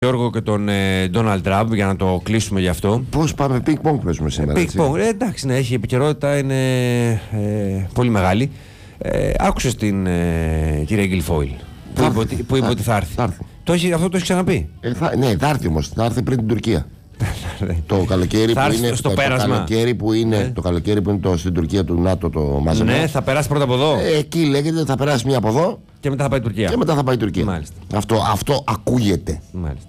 Γιώργο και τον Ντόναλντ Τραμπ για να το κλείσουμε γι' αυτό. Πώς πάμε, πινκ-πονγκ παίζουμε σήμερα. Πινκ-πονγκ, εντάξει, ναι, έχει επικαιρότητα, είναι πολύ μεγάλη. Άκουσες την κυρία Γκιλφόιλ που είπε ότι θα έρθει. Αυτό το έχει ξαναπεί. Ναι, θα έρθει όμως, θα έρθει πριν την Τουρκία. Το καλοκαίρι που είναι στο πέρασμα. Το καλοκαίρι που είναι στην Τουρκία του ΝΑΤΟ το μάζεμα. Ναι, θα περάσει πρώτα από εδώ. Εκεί λέγεται θα περάσει μία από εδώ και μετά θα πάει Τουρκία. Μάλιστα. Αυτό ακούγεται. Μάλιστα.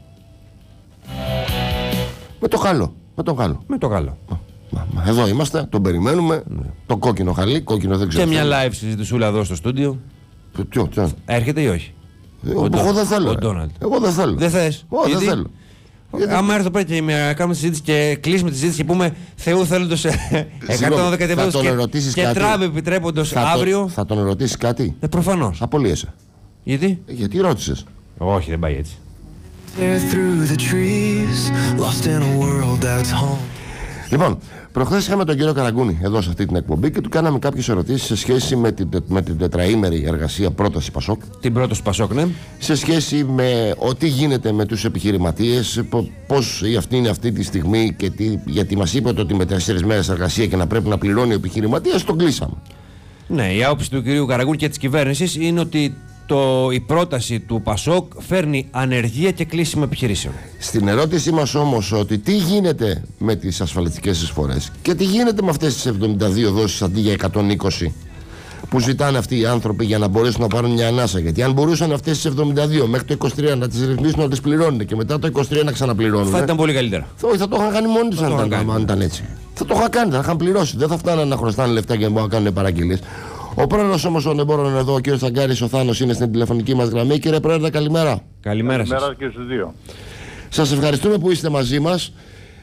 Με το Γάλλο. Εδώ είμαστε, τον περιμένουμε. Ναι. Το κόκκινο χαλί, κόκκινο δεν ξέρω. Και μια live συζητησούλα εδώ στο στούντιο. Ποιο? Έρχεται ή όχι? Εγώ δεν θέλω. Εγώ δεν θέλω. Δεν θες? Δεν θέλω. Άμα έρθω πέρα και κάνουμε συζήτηση και κλείσουμε τη συζήτηση και πούμε Θεού θέλοντος 110 και Τραμπ επιτρέποντος αύριο. Θα τον ρωτήσεις κάτι? Προφανώς. Απολύεσαι. Γιατί? Γιατί ρώτησες? Όχι, δεν πάει έτσι. Λοιπόν, προχθές είχαμε τον κύριο Καραγκούνη εδώ σε αυτή την εκπομπή και του κάναμε κάποιες ερωτήσεις σε σχέση με την τετραήμερη εργασία πρόταση Πασόκ. Την πρόταση Πασόκ, ναι. Σε σχέση με τι γίνεται με τους επιχειρηματίες, πώς αυτή είναι αυτή τη στιγμή και γιατί μας είπε ότι με 4 μέρες εργασία και να πρέπει να πληρώνει ο επιχειρηματίας, τον κλείσαμε. Ναι, η άποψη του κυρίου Καραγκούνη και της κυβέρνησης είναι ότι η πρόταση του Πασόκ φέρνει ανεργία και κλείσιμο επιχειρήσεων. Στην ερώτησή μας όμως ότι τι γίνεται με τις ασφαλιστικές εισφορές και τι γίνεται με αυτές τις 72 δόσεις αντί για 120 που ζητάνε αυτοί οι άνθρωποι για να μπορέσουν να πάρουν μια ανάσα. Γιατί αν μπορούσαν αυτές τις 72 μέχρι το 23 να τις ρυθμίσουν να τις πληρώνουν και μετά το 23 να ξαναπληρώνουν, θα ήταν πολύ καλύτερα. Όχι, θα το είχαν κάνει μόνοι τους αν ήταν έτσι. Θα το είχαν κάνει, θα είχαν πληρώσει. Δεν θα φτάνανε να χρωστάνε λεφτά και να κάνουν παραγγελίες. Ο πρόεδρος όμως των εμπόρων εδώ, ο κ. Τσαγκάρης ο Θάνος, είναι στην τηλεφωνική μας γραμμή. Κύριε Πρόεδρε, καλημέρα. Καλημέρα και στους δύο. Σας ευχαριστούμε που είστε μαζί μας.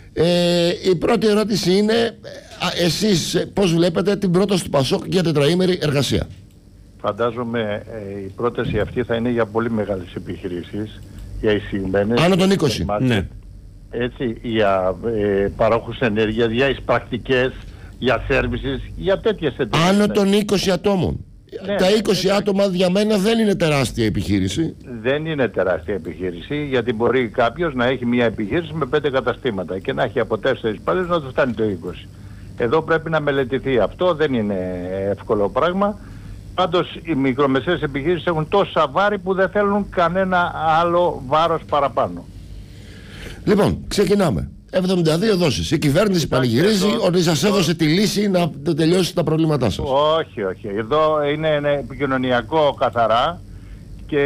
Η πρώτη ερώτηση είναι, εσείς πώς βλέπετε την πρόταση του Πασόκ για τετραήμερη εργασία? Φαντάζομαι η πρόταση αυτή θα είναι για πολύ μεγάλες επιχειρήσεις, για εισηγμένες. Άνω των 20. Ναι. Έτσι, για παρόχους ενέργειας, για εισπρακτικές, για services, για τέτοιες εταιρείες. Άνω των 20 ατόμων. Ναι, τα 20 άτομα για μένα δεν είναι τεράστια επιχείρηση. Δεν είναι τεράστια επιχείρηση, γιατί μπορεί κάποιος να έχει μια επιχείρηση με 5 καταστήματα και να έχει από 4 υπαλλήλους να του φτάνει το 20. Εδώ πρέπει να μελετηθεί αυτό, δεν είναι εύκολο πράγμα. Πάντως οι μικρομεσαίες επιχείρησεις έχουν τόσα βάρη που δεν θέλουν κανένα άλλο βάρος παραπάνω. Λοιπόν, ξεκινάμε. 72 δόσεις. Η κυβέρνηση πανηγυρίζει ότι σας έδωσε τη λύση να τελειώσει τα προβλήματά σας. Όχι. Εδώ είναι επικοινωνιακό καθαρά και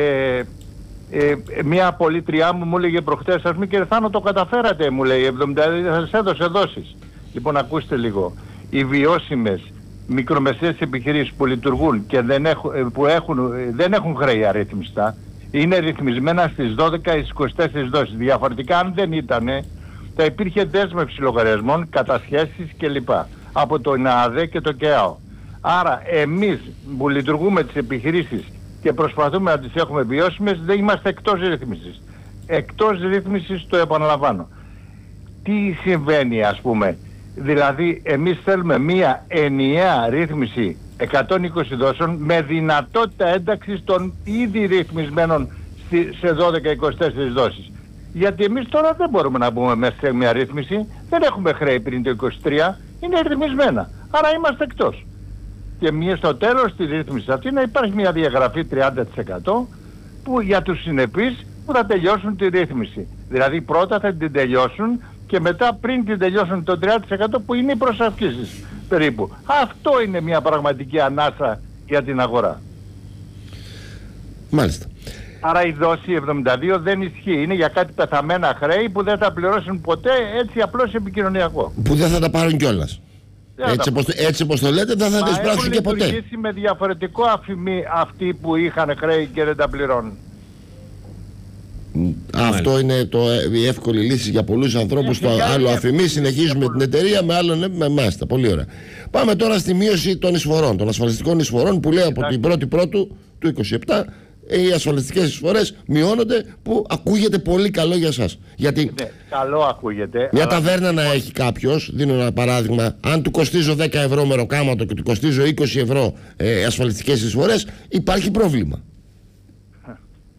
μια πολίτριά μου έλεγε προχτές, ας μην κύριε Θάνο το καταφέρατε, μου λέει, 72 σας έδωσε δόσεις. Λοιπόν, ακούστε λίγο. Οι βιώσιμες μικρομεσαίες επιχειρήσεις που λειτουργούν και δεν έχουν χρέη αρρύθμιστα, είναι ρυθμισμένα στις 12 ή στις 24 δόσεις. Διαφορετικά αν δεν ήτανε, θα υπήρχε δέσμευση λογαριασμών, κατασχέσεις κλπ. Από το ΝΑΔΕ και το ΚΕΑΟ. Άρα εμείς που λειτουργούμε τις επιχειρήσεις και προσπαθούμε να τις έχουμε βιώσιμες, δεν είμαστε εκτός ρύθμισης. Εκτός ρύθμισης, το επαναλαμβάνω. Τι συμβαίνει, ας πούμε? Δηλαδή εμείς θέλουμε μία ενιαία ρύθμιση 120 δόσεων με δυνατότητα ένταξης των ήδη ρυθμισμένων σε 12-24 δόσεις. Γιατί εμείς τώρα δεν μπορούμε να μπούμε μέσα σε μια ρύθμιση, δεν έχουμε χρέη πριν το 23, είναι ρυθμισμένα. Άρα είμαστε εκτός. Και στο τέλος της ρύθμισης αυτή να υπάρχει μια διαγραφή 30% που για τους συνεπείς που θα τελειώσουν τη ρύθμιση. Δηλαδή πρώτα θα την τελειώσουν και μετά πριν την τελειώσουν το 30% που είναι οι προσαυξήσεις περίπου. Αυτό είναι μια πραγματική ανάσα για την αγορά. Μάλιστα. Άρα η δόση 72 δεν ισχύει. Είναι για κάτι πεθαμένα χρέη που δεν θα πληρώσουν ποτέ, έτσι απλώς επικοινωνιακό. Που δεν θα τα πάρουν κιόλας. Έτσι όπως το λέτε δεν θα τα εισπράξουν και ποτέ. Έχουν λειτουργήσει με διαφορετικό αφημί αυτοί που είχαν χρέη και δεν τα πληρώνουν. Αυτό είναι η εύκολη λύση για πολλούς ανθρώπους. Το άλλο αφημί, συνεχίζουμε την εταιρεία με άλλον με μάστα. Πολύ ωραία. Πάμε τώρα στη μείωση των εισφορών, των ασφαλιστικών εισφορών που λέει από την 1η Πρώτου του 27 οι ασφαλιστικές εισφορές μειώνονται, που ακούγεται πολύ καλό για σας. Γιατί καλό ακούγεται. Μια ταβέρνα να έχει κάποιος, δίνω ένα παράδειγμα, αν του κοστίζω 10 ευρώ μεροκάματο και του κοστίζω 20 ευρώ ασφαλιστικές εισφορές, υπάρχει πρόβλημα.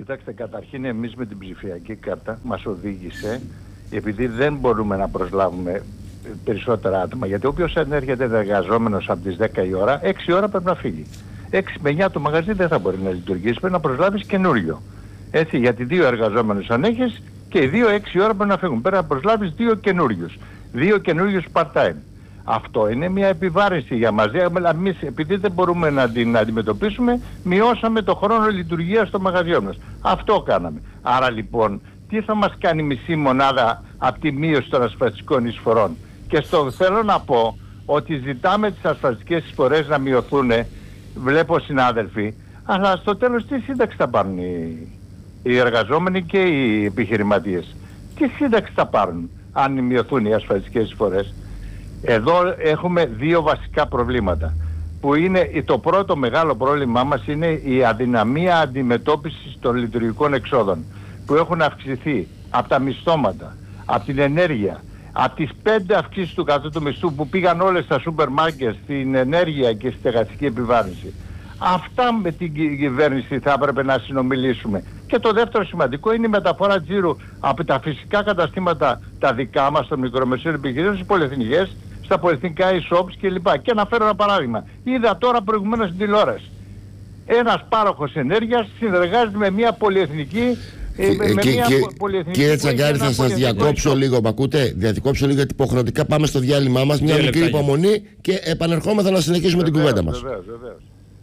Κοιτάξτε, καταρχήν εμείς με την ψηφιακή κάρτα μας οδήγησε, επειδή δεν μπορούμε να προσλάβουμε περισσότερα άτομα, γιατί όποιος ενέρχεται εργαζόμενος από τις 10 η ώρα, 6 η ώρα πρέπει να φύγει. 6 με 9 το μαγαζί δεν θα μπορεί να λειτουργήσει, πρέπει να προσλάβεις καινούριο. Έτσι, γιατί 2 εργαζόμενους αν έχεις και οι 2 6 η ώρα πρέπει να φύγουν. Πρέπει να προσλάβεις 2 καινούριους. 2 καινούριους part-time. Αυτό είναι μια επιβάρυνση για μας. Εμείς, επειδή δεν μπορούμε να την αντιμετωπίσουμε, μειώσαμε το χρόνο λειτουργίας στο μαγαζιό μας. Αυτό κάναμε. Άρα λοιπόν, τι θα μας κάνει μισή μονάδα από τη μείωση των ασφαλιστικών εισφορών? Και θέλω να πω ότι ζητάμε τις ασφαλιστικές εισφορές να μειωθούν, βλέπω συνάδελφοι, αλλά στο τέλος τι σύνταξη θα πάρουν οι εργαζόμενοι και οι επιχειρηματίες? Τι σύνταξη θα πάρουν αν μειωθούν οι ασφαλιστικές εισφορές? Εδώ έχουμε 2 βασικά προβλήματα. Που είναι, το πρώτο μεγάλο πρόβλημά μας είναι η αδυναμία αντιμετώπισης των λειτουργικών εξόδων, που έχουν αυξηθεί από τα μισθώματα, από την ενέργεια, από τις 5 αυξήσεις του κατώτατου μισθού που πήγαν όλες στα σούπερ μάρκετ, στην ενέργεια και στη στεγαστική επιβάρυνση. Αυτά με την κυβέρνηση θα έπρεπε να συνομιλήσουμε. Και το δεύτερο σημαντικό είναι η μεταφορά τζίρου από τα φυσικά καταστήματα τα δικά μας των μικρομεσαίων επιχειρήσεων στις πολυεθνικές, στα πολυεθνικά e-shops κλπ. Και να φέρω ένα παράδειγμα. Είδα τώρα προηγουμένως στην τηλεόραση. Ένας πάροχος ενέργειας συνεργάζεται με μια πολυεθνική. Κύριε Τσαγκάρη, θα σας διακόψω λίγο. Μ' ακούτε? Διακόψω λίγο, γιατί υποχρεωτικά πάμε στο διάλειμμά μας. Μια μικρή υπομονή και επανερχόμεθα να συνεχίσουμε την κουβέντα μας. Βεβαίως.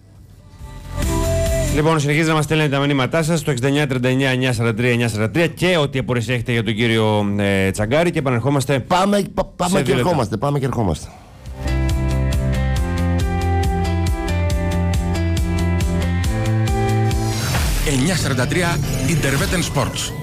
Λοιπόν, συνεχίζετε να μας στέλνετε τα μηνύματά σας στο 6939-943-943 και ό,τι απορίες έχετε για τον κύριο Τσαγκάρη, και επανερχόμαστε. Πάμε και ερχόμαστε. 943 Interveten Sports.